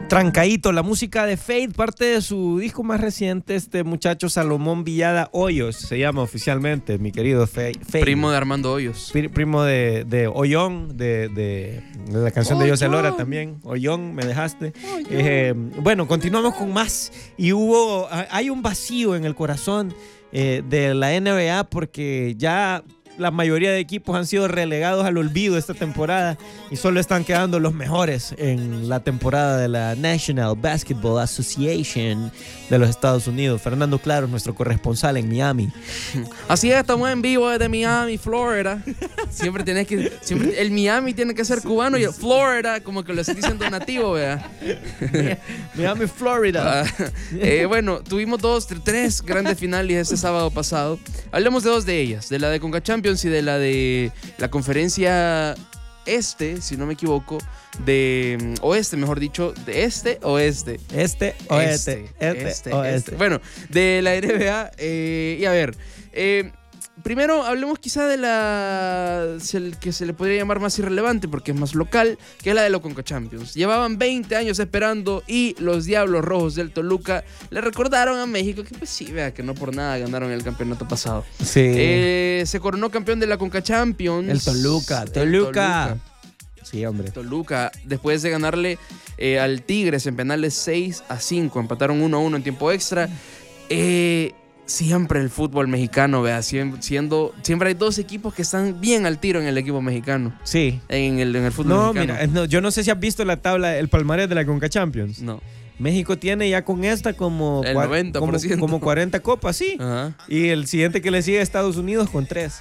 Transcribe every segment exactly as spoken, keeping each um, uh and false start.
Trancadito, la música de Fade, parte de su disco más reciente, este muchacho Salomón Villada Hoyos, se llama oficialmente, mi querido Fade. Primo de Armando Hoyos. Pri- primo de, de Ollón, de, de, de la canción Ollón. de José Lora también. Ollón, me dejaste. Eh, bueno, continuamos con más. Y hubo, hay un vacío en el corazón eh, de la N B A porque ya la mayoría de equipos han sido relegados al olvido esta temporada y solo están quedando los mejores en la temporada de la National Basketball Association de los Estados Unidos. Fernando Claro, nuestro corresponsal en Miami. Así es, estamos en vivo desde Miami, Florida. Siempre tienes que, siempre, el Miami tiene que ser cubano y el Florida como que lo estoy diciendo nativo, vea. Miami, Florida. Uh, eh, bueno, tuvimos dos, tres grandes finales este sábado pasado. Hablemos de dos de ellas, de la de Conca Champions y de la de la conferencia este, si no me equivoco, de oeste, mejor dicho, de este oeste. Este oeste. Este, este, este, oeste. Este. Bueno, de la N B A. Eh, y a ver, eh, primero hablemos quizá de la que se le podría llamar más irrelevante porque es más local, que es la de la Conca Champions. Llevaban veinte años esperando y los Diablos Rojos del Toluca le recordaron a México que pues sí, vea que no por nada ganaron el campeonato pasado. Sí. Eh, se coronó campeón de la Conca Champions. El Toluca. El Toluca. Toluca. Sí, hombre. Toluca, después de ganarle eh, al Tigres en penales seis a cinco, empataron uno a uno en tiempo extra. Eh... Siempre el fútbol mexicano, vea, siendo, siempre hay dos equipos que están bien al tiro en el equipo mexicano. Sí. En el, en el fútbol no, mexicano. Mira, no, yo no sé si has visto la tabla, el palmarés de la Conca Champions. No. México tiene ya con esta como, el noventa por ciento. Como, como cuarenta copas, sí. Ajá. Y el siguiente que le sigue a Estados Unidos con tres.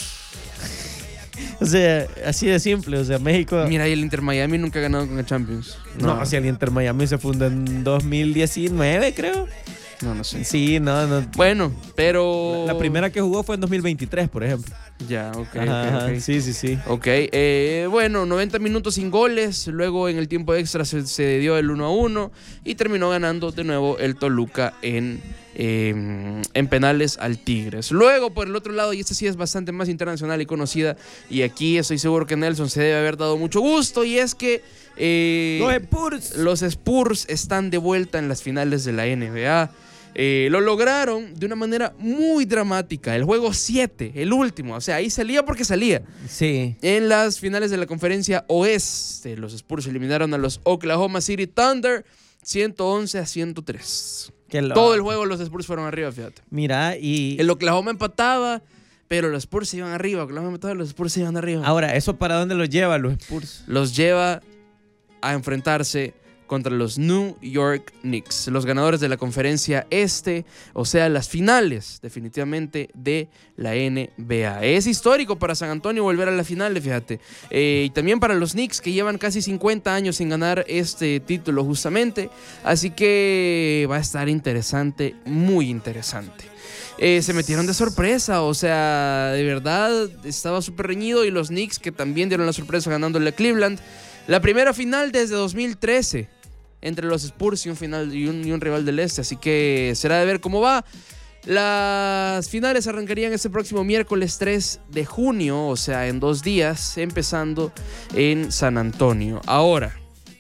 O sea, así de simple, o sea, México... Mira, y el Inter Miami nunca ha ganado con el Champions. No, no o sea, el Inter Miami se fundó en dos mil diecinueve, creo. No, no sé. Sí, no, no. Bueno, pero... La, la primera que jugó fue en dos mil veintitrés, por ejemplo. Ya, ok, Ajá, okay, okay. Sí, sí, sí. Ok, eh, bueno, noventa minutos sin goles. Luego en el tiempo extra se, se dio el uno a uno y terminó ganando de nuevo el Toluca en, eh, en penales al Tigres. Luego, por el otro lado, y esta sí es bastante más internacional y conocida, y aquí estoy seguro que Nelson se debe haber dado mucho gusto, y es que eh, los Spurs. los Spurs están de vuelta en las finales de la N B A. Eh, lo lograron de una manera muy dramática. El juego siete, el último, o sea, ahí salía porque salía. Sí. En las finales de la conferencia oeste, los Spurs eliminaron a los Oklahoma City Thunder ciento once a ciento tres. Todo el juego los Spurs fueron arriba, fíjate. Mira, y... El Oklahoma empataba, pero los Spurs se iban arriba. Oklahoma empataba, los Spurs se iban arriba. Ahora, ¿eso para dónde los lleva los Spurs? Los lleva a enfrentarse contra los New York Knicks, los ganadores de la conferencia este, o sea, las finales definitivamente de la N B A. Es histórico para San Antonio volver a la final, fíjate, eh, y también para los Knicks que llevan casi cincuenta años sin ganar este título justamente, así que va a estar interesante, muy interesante. Eh, se metieron de sorpresa, o sea, de verdad estaba súper reñido, y los Knicks que también dieron la sorpresa ganándole a Cleveland, la primera final desde dos mil trece entre los Spurs y un, final, y, un, y un rival del este, así que será de ver cómo va. Las finales arrancarían este próximo miércoles tres de junio, o sea, en dos días, empezando en San Antonio. Ahora,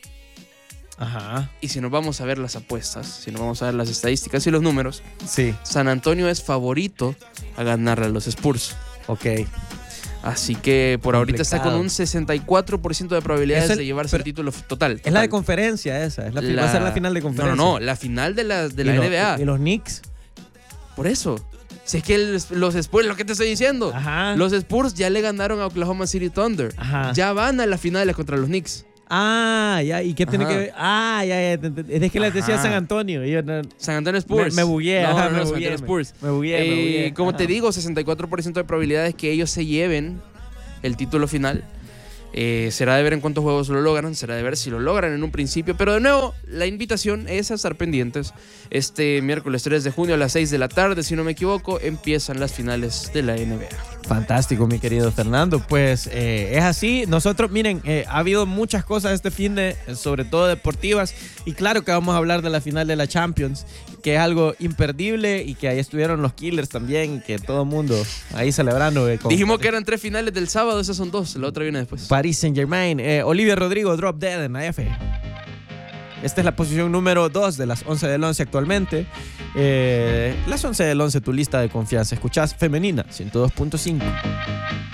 ajá. Y si nos vamos a ver las apuestas, si nos vamos a ver las estadísticas y los números, sí. San Antonio es favorito a ganarle a los Spurs. Ok. Así que por Complicado. ahorita está con un sesenta y cuatro por ciento de probabilidades el, de llevarse el título total. Es total. la de conferencia esa. Es la, la, va a ser la final de conferencia. No, no, no. La final de la, de la lo, N B A. ¿Y los Knicks? Por eso. Si es que el, los Spurs, lo que te estoy diciendo. Ajá. Los Spurs ya le ganaron a Oklahoma City Thunder. Ajá. Ya van a la final contra los Knicks. Ah, ya. ¿Y qué tiene Ajá. que ver? Ah, ya, ya. Es que les decía Ajá. San Antonio. Yo, no, San Antonio Spurs. Me, me bugué. No, Ajá, no, me no, San bugué. Antonio Spurs. Me bugué, eh, me bugué. Como Ajá. te digo, sesenta y cuatro por ciento de probabilidades que ellos se lleven el título final. Eh, será de ver en cuántos juegos lo logran, será de ver si lo logran en un principio, pero de nuevo la invitación es a estar pendientes. Este miércoles tres de junio a las seis de la tarde, si no me equivoco, empiezan las finales de la N B A. Fantástico, mi querido Fernando. Pues eh, es así. Nosotros, miren, eh, ha habido muchas cosas este fin de, sobre todo deportivas, y claro que vamos a hablar de la final de la Champions, que es algo imperdible, y que ahí estuvieron los Killers también, y que todo el mundo ahí celebrando. Eh, con, Dijimos que eran tres finales del sábado, esas son dos, la otra viene después. Paris Saint Germain. Eh, Olivia Rodrigo, Drop Dead en la F. Esta es la posición número dos de las once del once actualmente. Eh, las once del once, tu lista de confianza. Escuchás Femenina ciento dos punto cinco.